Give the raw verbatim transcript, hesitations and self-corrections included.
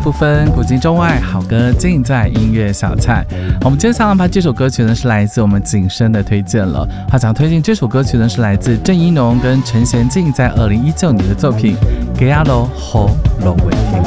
不分古今中外，好歌尽在音乐小菜。我们接下来把这首歌曲呢是来自我们景深的推荐了，他想推荐这首歌曲呢是来自郑宜农跟陈娴静在二零一九年的作品《给阿罗和龙尾听》。